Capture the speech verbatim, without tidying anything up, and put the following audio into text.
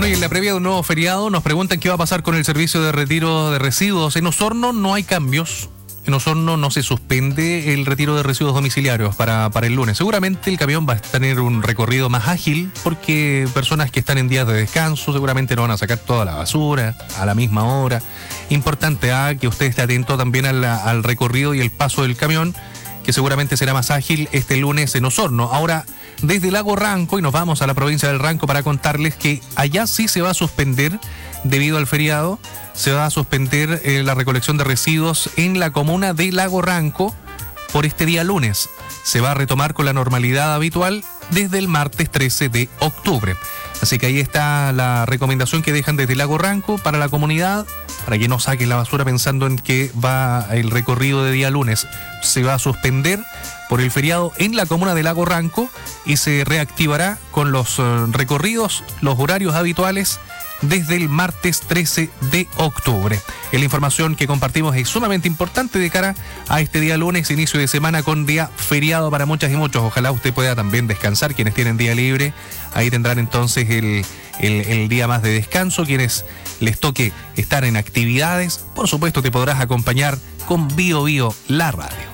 Bueno, y en la previa de un nuevo feriado nos preguntan qué va a pasar con el servicio de retiro de residuos. En Osorno no hay cambios. En Osorno no se suspende el retiro de residuos domiciliarios para, para el lunes. Seguramente el camión va a tener un recorrido más ágil porque personas que están en días de descanso seguramente no van a sacar toda la basura a la misma hora. Importante ah, que usted esté atento también al, al recorrido y el paso del camión, que seguramente será más ágil este lunes en Osorno. Ahora, desde Lago Ranco, y nos vamos a la provincia del Ranco para contarles que allá sí se va a suspender, debido al feriado, se va a suspender eh, la recolección de residuos en la comuna de Lago Ranco por este día lunes. Se va a retomar con la normalidad habitual desde el martes trece de octubre. Así que ahí está la recomendación que dejan desde Lago Ranco para la comunidad, para que no saquen la basura pensando en que va el recorrido de día lunes. Se va a suspender por el feriado en la comuna de Lago Ranco y se reactivará con los uh, recorridos, los horarios habituales desde el martes trece de octubre. La información que compartimos es sumamente importante de cara a este día lunes, inicio de semana con día feriado para muchas y muchos. Ojalá usted pueda también descansar, quienes tienen día libre, ahí tendrán entonces el, el, el día más de descanso. Quienes les toque estar en actividades, por supuesto te podrás acompañar con Bio Bio, la radio.